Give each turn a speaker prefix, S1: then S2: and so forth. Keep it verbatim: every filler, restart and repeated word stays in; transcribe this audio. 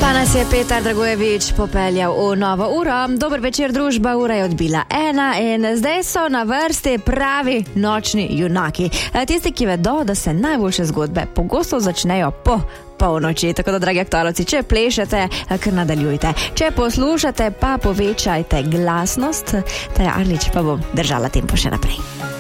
S1: Pa nas je Petar Dragojevič popeljal v novo uro. Dober večer, družba, ura je odbila ena in zdaj so na vrsti pravi nočni junaki. Tisti, ki vedo, da se najboljše zgodbe pogosto začnejo po polnoči. Tako da, dragi aktualci, če plešete, kar nadaljujte. Če poslušate, pa povečajte glasnost. Taja Arlič pa bom držala tempo še naprej.